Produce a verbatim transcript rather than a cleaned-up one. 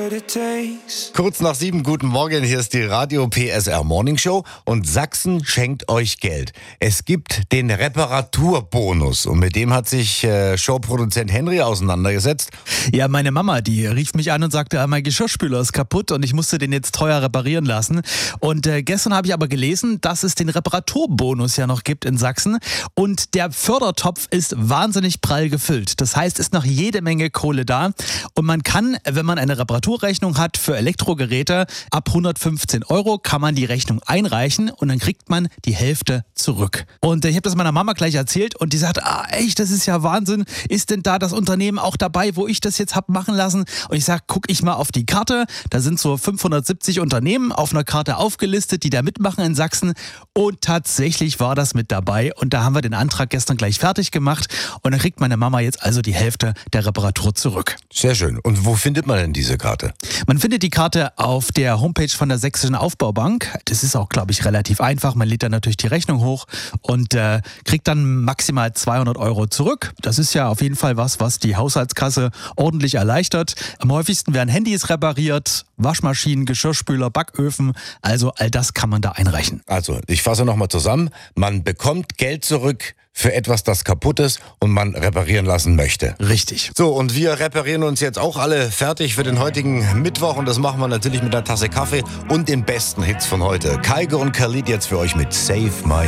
Kurz nach sieben, guten Morgen, hier ist die Radio P S R Morning Show und Sachsen schenkt euch Geld. Es gibt den Reparaturbonus und mit dem hat sich äh, Showproduzent Henry auseinandergesetzt. Ja, meine Mama, die rief mich an und sagte, ah, mein Geschirrspüler ist kaputt und ich musste den jetzt teuer reparieren lassen. Und äh, gestern habe ich aber gelesen, dass es den Reparaturbonus ja noch gibt in Sachsen und der Fördertopf ist wahnsinnig prall gefüllt. Das heißt, es ist noch jede Menge Kohle da und man kann, wenn man eine Reparaturrechnung hat für Elektrogeräte, ab hundertfünfzehn Euro kann man die Rechnung einreichen und dann kriegt man die Hälfte zurück. Und ich habe das meiner Mama gleich erzählt und die sagt, ah echt, das ist ja Wahnsinn. Ist denn da das Unternehmen auch dabei, wo ich das jetzt habe machen lassen? Und ich sage, guck ich mal auf die Karte. Da sind so fünfhundertsiebzig Unternehmen auf einer Karte aufgelistet, die da mitmachen in Sachsen. Und tatsächlich war das mit dabei. Und da haben wir den Antrag gestern gleich fertig gemacht. Und dann kriegt meine Mama jetzt also die Hälfte der Reparatur zurück. Sehr schön. Und wo findet man denn diese Karte? Man findet die Karte auf der Homepage von der Sächsischen Aufbaubank. Das ist auch, glaube ich, relativ einfach. Man lädt dann natürlich die Rechnung hoch und äh, kriegt dann maximal zweihundert Euro zurück. Das ist ja auf jeden Fall was, was die Haushaltskasse ordentlich erleichtert. Am häufigsten werden Handys repariert, Waschmaschinen, Geschirrspüler, Backöfen. Also all das kann man da einreichen. Also, ich fasse nochmal zusammen. Man bekommt Geld zurück für etwas, das kaputt ist und man reparieren lassen möchte. Richtig. So, und wir reparieren uns jetzt auch alle fertig für den heutigen Mittwoch und das machen wir natürlich mit einer Tasse Kaffee und den besten Hits von heute. Kygo und Khalid jetzt für euch mit Save My